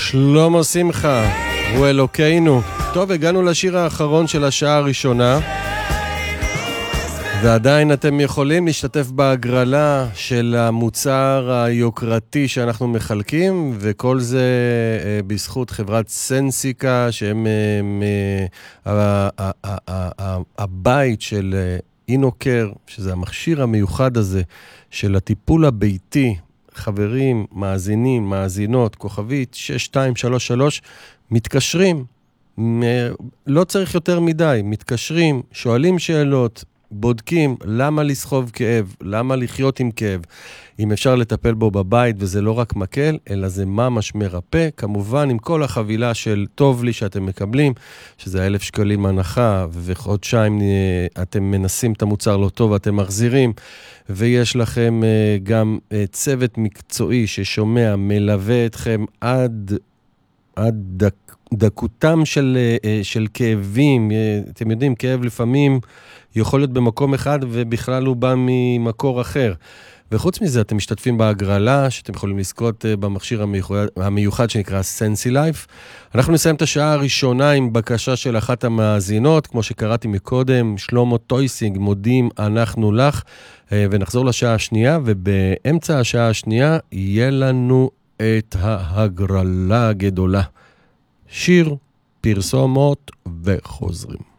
שלמה שמחה, הוא אלוקינו. טוב, הגענו לשיר האחרון של השעה הראשונה, ועדיין אתם יכולים להשתתף בהגרלה של המוצר היוקרתי שאנחנו מחלקים, וכל זה בזכות חברת סנסיקה, שהם הבית של אינוקר, שזה המכשיר המיוחד הזה של הטיפול הביתי. חברים, מאזינים, מאזינות, כוכבית 6233, מתקשרים, לא צריך יותר מדי, מתקשרים, שואלים שאלות, בודקים למה לסחוב כאב, למה לחיות עם כאב, אם אפשר לטפל בו בבית, וזה לא רק מקל, אלא זה ממש מרפא, כמובן עם כל החבילה של טוב לי שאתם מקבלים, שזה 1,000 שקלים הנחה, וחודשיים אתם מנסים את המוצר לא טוב, אתם מחזירים, ויש לכם גם צוות מקצועי ששומע, מלווה אתכם עד דקותם של כאבים. אתם יודעים, כאב לפעמים יכול להיות במקום אחד ובכלל הוא בא ממקור אחר. וחוץ מזה אתם משתתפים בהגרלה שאתם יכולים לזכות במכשיר המיוחד שנקרא סנסי לייף. אנחנו נסיים את השעה הראשונה עם בקשה של אחת המאזינות, כמו שקראתי מקודם, שלמה טויסינג, מודים אנחנו לך, ונחזור לשעה השנייה, ובאמצע השעה השנייה יהיה לנו את ההגרלה הגדולה. שיר, פרסומות וחוזרים.